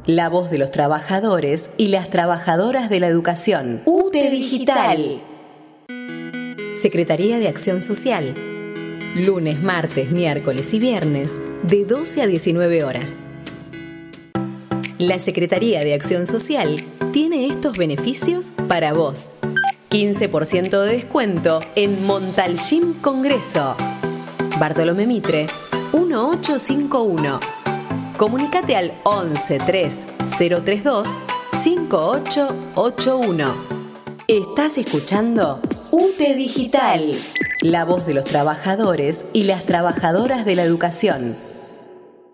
la voz de los trabajadores y las trabajadoras de la educación. UTE Digital. Secretaría de Acción Social. Lunes, martes, miércoles y viernes, de 12 a 19 horas. La Secretaría de Acción Social tiene estos beneficios para vos. 15% de descuento en Montalcín Congreso. Bartolomé Mitre, 1851. Comunicate al 11 3 032 5881. Estás escuchando UTE Digital, la voz de los trabajadores y las trabajadoras de la educación.